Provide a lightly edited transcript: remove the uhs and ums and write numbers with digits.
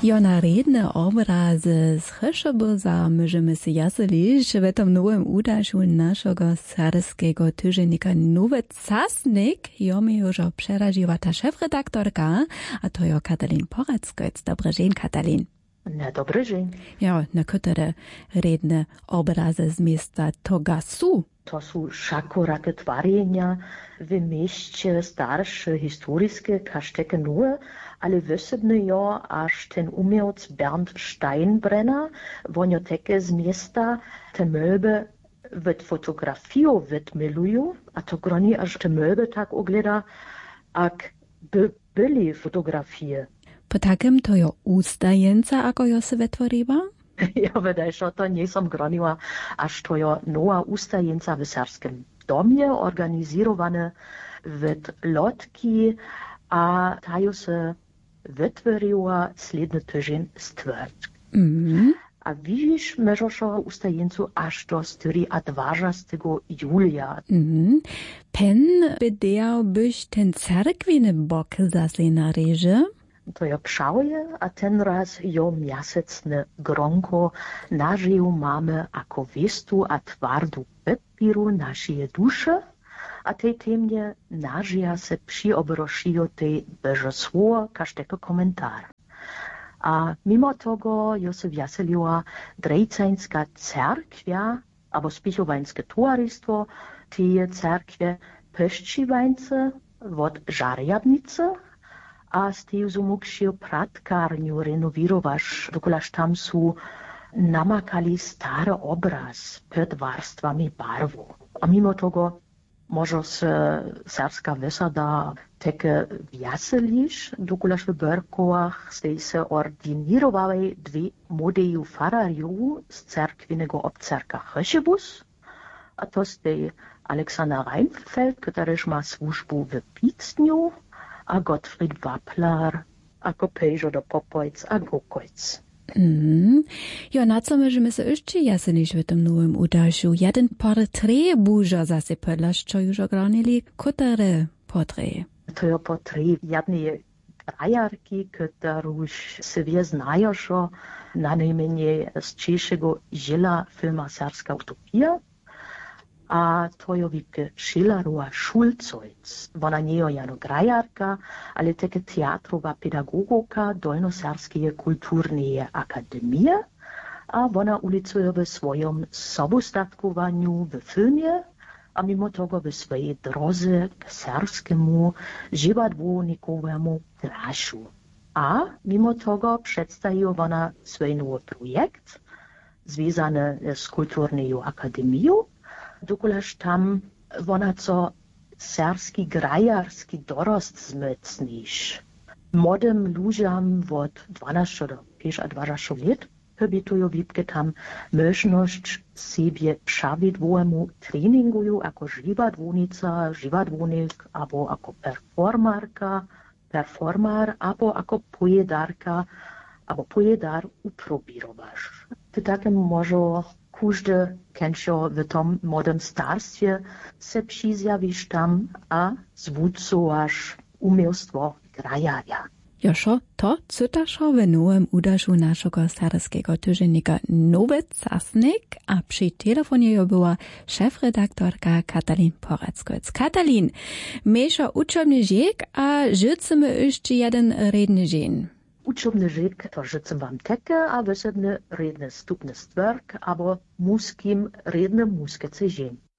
Ja, na redne obrazy z Chryszobylza możemy się jaselić w tym nowym udaszu naszego serskiego tygodnika Nowy Czasnik. Ja mi już przeraziła ta szefredaktorka, a to jo Katalin Porackoc. Dobry dzień, Katalin. Na dobry dzień. Ja, na które redne obrazy z miasta Togasu. To są szakorakie twarjenia w mieście starsze, historiskie, kaszteke nowe, ale wysebny jo, aż ten umiejec Bernd Steinbrenner, wonioteke z miasta te möby w fotografią wytmilują, a to groni aż te möby tak ogleda, jak by byli fotografie. Po takim to jo ustajenca, ako jo se wytworiła? Ja wydaje, że to nie som groniła, aż to jo nowa ustajenca w serskim domie, organizowane w lotki, a ta jo se wytworiła sledny tydzień stwierć. A widzisz, możesz ustajencu aż do 24 julia. Pen byś ten cerkwiny bok zasli na reże? To jo pšauje, a ten raz jo miasecne gronko naživ mamy ako vestu a tvardu pepiru našije duše, a tej temne nažija se přiobrošijo tej bežosvo kašteko komentar. A mimo togo jo se vjaselila Drejcańska cerkvia, abo spichowańskie towarystwo, tie cerkwie Peščivańce od Žarjabnice, a z tej zumukšio pratkárňu renovirovaš, dokolaž tam sú namakali starý obraz pod varstvami barvu. A mimo toho možno se serbska vesada teke vjaseliš, dokolaž v Berkovach ste se ordinírovali dve modeju fararju z cerkvinego obcerka Chryšebus, a to ste Alexander Reinfeldt, ktorýž má službu v Pícniu, a Gottfried Wappler, ako Pejžo do Popojc a Gokojc. Ja, na co możemy się jeszcze jasnić w tym nowym udaszu? Jeden portret buża zase podlasz, co już ogronili, które portret? To je portret jednej grajarki, któruż sobie znają, że na najmniej z czeszego žila filma Serbska utopia. A to je Vipke Šilarova Šulcojc. Ona nie je jano grajarka, ale teke teatrova pedagogoka Dolnoserbskie kulturne akademije, a ona ulicuje v svojom sobostatkovanju v filmie, a mimo togo v svojej droze k serskemu živadvoľnikovému drašu. A mimo togo predstavuje ona svoj nový projekt, związany z kulturną akademią, dokolaž tam ona co serski grajarski dorost zmycniš. Młodym ludziom od 12 do 25 lat pobytują Vipke tam możność sobie przawidłowemu treninguju jako żywodwórnica, żywodwórnik, albo jako performer, albo jako pojedarka, albo pojedar uprobirowasz. Ty takim może każdy kęcio w tym młodym starstwie se przyzjawisz tam, a zwódcowasz umiejstwo grajaja. Joszo, to cytaszo w nowym udaszu naszego serskiego tygodnika Nowy Czasnik, a przy telefonie była szefredaktorka Katalin Porackoc. Katalin, mesza uczebny dzień, a życzymy jeszcze jeden redny dzień. Uczebny dzień to życzę wam teke, a wysebny redny stupny stwerk, albo muskim redny muskicy dzień.